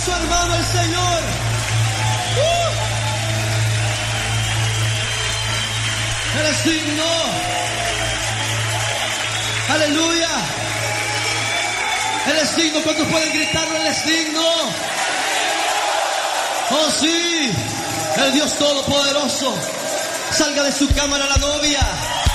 aplauso, hermano, al Señor. Él es digno. Aleluya. Él es digno. ¿Cuántos pueden gritarlo? Él es digno. Oh sí, el Dios Todopoderoso. Salga de su cámara la novia.